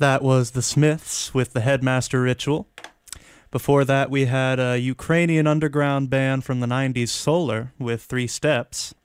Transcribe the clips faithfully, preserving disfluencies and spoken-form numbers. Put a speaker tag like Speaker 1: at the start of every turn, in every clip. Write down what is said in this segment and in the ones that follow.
Speaker 1: That was the Smiths with the Headmaster Ritual. Before that, we had a Ukrainian underground band from the nineties, Solar, with Three Steps.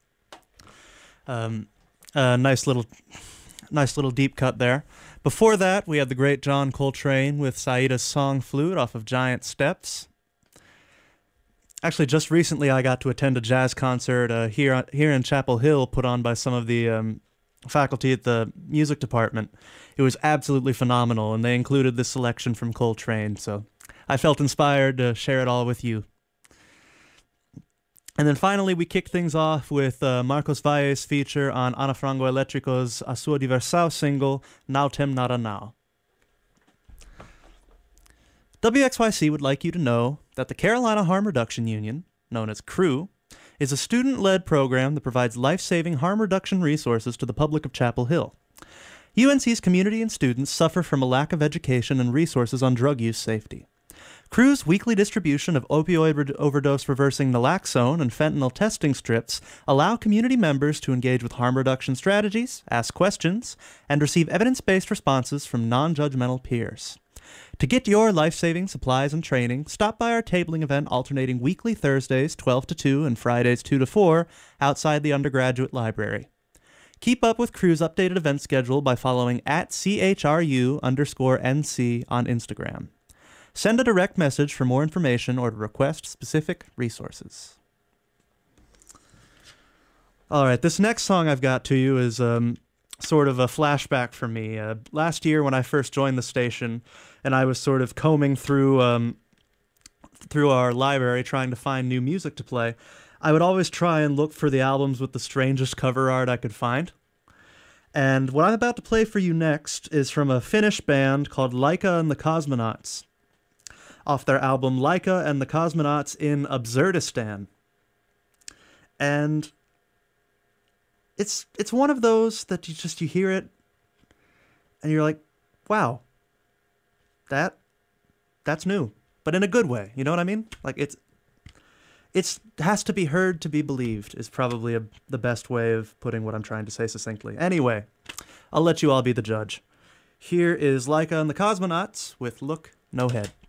Speaker 1: Um, a nice little, nice little deep cut there. Before that, we had the great John Coltrane with Saida's Song Flute off of Giant Steps. Actually, just recently I got to attend a jazz concert uh, here here in Chapel Hill, put on by some of the um, faculty at the music department. It was absolutely phenomenal, and they included this selection from Coltrane, so I felt inspired to share it all with you. And then finally, we kicked things off with uh, Marcos Valles' feature on Ana Frango Elétrico's A Sua Diversão single, Now Tem Nada Now. W X Y C would like you to know that the Carolina Harm Reduction Union, known as C R U, is a student-led program that provides life-saving harm reduction resources to the public of Chapel Hill. U N C's community and students suffer from a lack of education and resources on drug use safety. C R U's weekly distribution of opioid re- overdose reversing naloxone and fentanyl testing strips allow community members to engage with harm reduction strategies, ask questions, and receive evidence-based responses from non-judgmental peers. To get your life-saving supplies and training, stop by our tabling event alternating weekly Thursdays twelve to two and Fridays two to four outside the undergraduate library. Keep up with C R U's updated event schedule by following at CHRU underscore NC on Instagram. Send a direct message for more information or to request specific resources. All right, this next song I've got to you is um, sort of a flashback for me. Uh, last year when I first joined the station and I was sort of combing through um, through our library trying to find new music to play, I would always try and look for the albums with the strangest cover art I could find. And what I'm about to play for you next is from a Finnish band called Laika and the Cosmonauts, off their album Laika and the Cosmonauts in Absurdistan. And it's it's one of those that you just, you hear it, and you're like, wow, that, that's new. But in a good way, you know what I mean? Like, it's, it's has to be heard to be believed is probably a, the best way of putting what I'm trying to say succinctly. Anyway, I'll let you all be the judge. Here is Laika and the Cosmonauts with Look No Head.